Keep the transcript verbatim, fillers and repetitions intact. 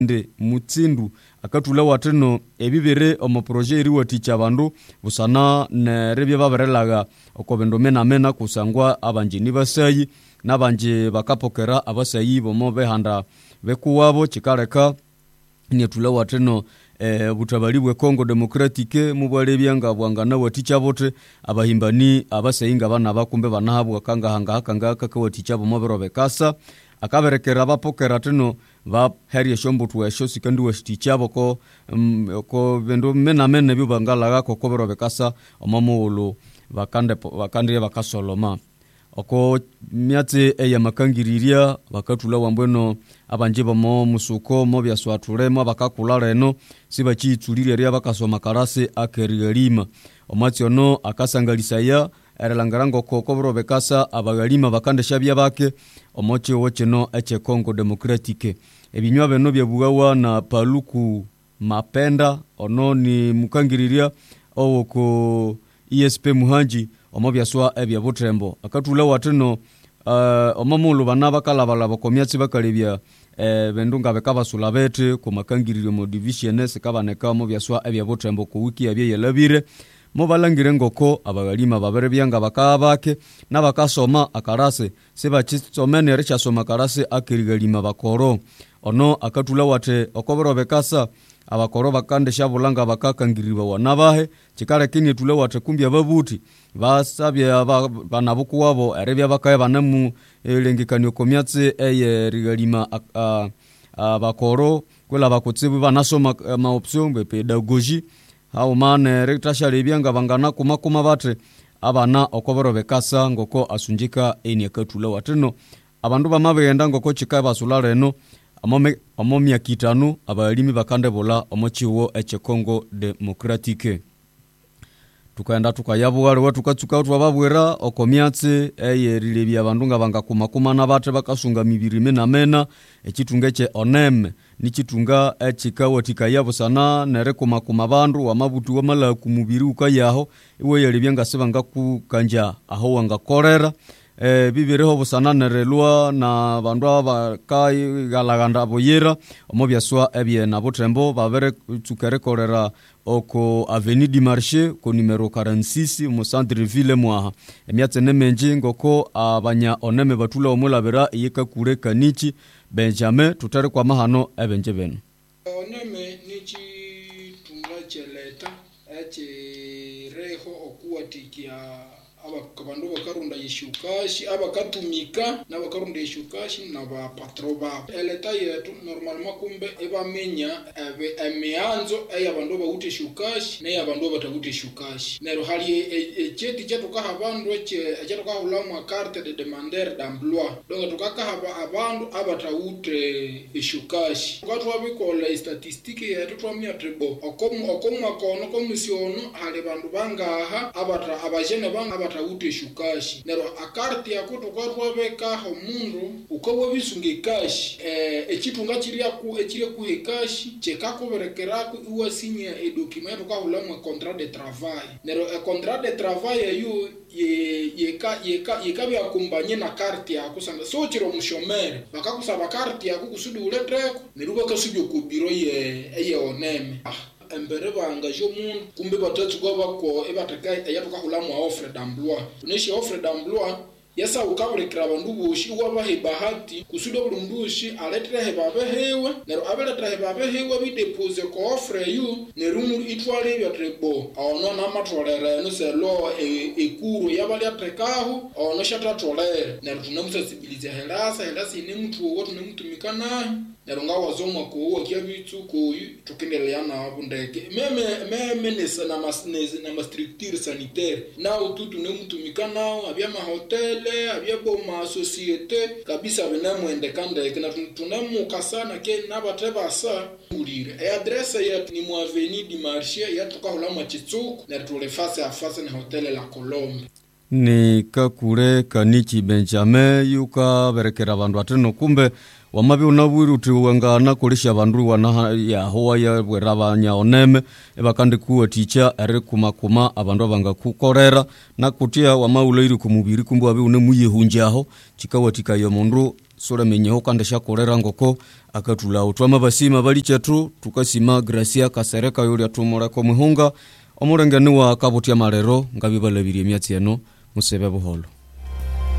Ndi mutsindu akatula wateno ebibere omo projet iri waticha abandu busana nerebye baberelaga okobendo mena mena kusangwa abanjini basayi nabanje bakapokera abasayi bomo behanda bekuwabo kikareka netula wateno e, butabali bwe Congo Democratique mubwalebya nga bwangana waticha bote abahimbani abasayinga bana bakumbe banahabwa kanga hanga hakanga kakawaticha bomo berobekasa akaberekera bapokera teno ba heri shombutu esho sikandu westichabo ko um, ko bendo mena mena byo bangala ko kobero bekasa omamuulu bakande bakande bakasoloma oko myate eya makangiriria bakatula wambweno abanje bamo musuko mo byaswatulemo bakakula reno siba chitulire ria bakasoma karase akerilima omatsi ono akasangalisaya eralangarango ko kobero bekasa abagalima bakande shabya bake omoche wocheno eche Congo Democratique ebinywa beno byabugawa na Paluku Mapenda ono ni mukangiriria owo ko E S P Muhanji omobyaswa ebya Butrembo akatula wateno uh, omamulu bana bakalabala bakomyatsi bakalebya eh, bendunga bekabasula bete ku makangiririo mo division sekabaneka omobyaswa ebya Butrembo ku wiki yabye yelabire mobalangire ngoko abagalima baberebyanga bakabake nabakasoma akarase seba chitsomene richa soma karase akirigalima bakoro ono akatula wate okobero bekasa abakoro bakande shabulanga bakakangiriwa wanabahe chikare kini tule wate kumbya babuti basabye banabuku wabo erebya bakaye banamu elengikanyo komyatse eye rigalima abakoro kwela bakutsibu banasoma ma option be pedagogy hao mane rektasha lebyanga bangana kuma kuma bate abana okobero bekasa ngoko asunjika eni akatula wateno abandu bamabenda ngoko chikaye basulare no amome amomya kitanu abalimi bakande bola omochiwo eche Congo Democratique tukaenda tukayabugale watu katsuka twababwera okomyatse eye rilebya bandunga bangakuma kuma na bate bakasunga mibiri mena mena echitungeche oneme nichitunga echikawatika yabo sana nerekuma kuma bandu wamabutu wamala kumubiri ukayaho iwe yelebyenga sebanga kukanja aho wangakorera e, bibireho busana nerelwa na bandu abakai galaganda boyera omobyaswa ebye na Butrembo babere tukerekorera oko Avenue du Marché ko numero quarante-six mu centre ville mwaha emyatse nemenje ngoko abanya oneme batula omulabera yeka kure kanichi Benjamin tutare kwa mahano ebenje beno oneme nichi tungacheleta eche reho okuwatikia ababandu bakarunda yishukashi abakatumika nabakarunda yishukashi naba patroba eleta yetu normalement kumbe ebamenya ebe emianzo eyabandu bawute shukashi neyabandu batawute shukashi nero hali echeti cyatuka habandu eche cyatuka hulamwa carte de demandeur d'emploi donc tukaka haba abandu abatawute shukashi kwatu wabikola statistique yetu twamya trebo okomu okomu akono komisiono hali bandu bangaha abata abajene banga tawute shukashi nero akarti yakuto kwa beka ho mundu ukobo bisunge kashi eh echitunga chiria ku echire ku hekashi chekako berekerako iwasinye e document kwa hulamwe contrat de travail nero e contrat de travail yu ye yeka yeka yeka bya kumbanye na karti yako sanga so chiro mushomere bakakusaba karti yako kusudi uletreko neruba kasubyo ku biro ye eye oneme ah embere bangaje umuntu kumbe batatsu kwa bako ebataka eyatuka hulamwa offre d'emploi uneshi offre d'emploi yasa ukaburekera abandu boshi wabahe bahati kusudo bulundushi aletere babehewe nero abeletere babehewe bidepose ko offre yu nerumu itwale byatrebo ono na matolere no selo ekuru yabali atrekaho ono shata tolere nero tunamusensibilize helasa helasa ine mtu wote nemutumikana nero ngawazomwa ko wakiyabitsu ko tukendeleana abundeke meme meme nesa na masneze na ma structure sanitaire na ututu nemutumikana abya ma hotel abyebo ma societe kabisa benamwende kande kana tunamuka sana ke nabateba sa ngulire e adresse yetu ni mu Avenue du Marché yatuka hulama chitsuku na tule face à face na hotel la Colombe ni kakure kanichi Benjamin yuka berekera bandu ateno kumbe wamabi unabwiru tiwangana kulisha bandu wana ya hoa ya bwerabanya oneme ebakande kuwa ticha ere kuma kuma abandu banga kukorera na kutia wamauleiri kumubiri kumbu abi unemuyehunjaho chikawatika yo mundu sura menyeho kanda shakorera ngoko akatula utwama basima bali chetu tukasima Gracia Kasereka yuri atumora ko muhunga omurengani wa kabutia marero ngabibalabiri emyatsi eno musebe buholo.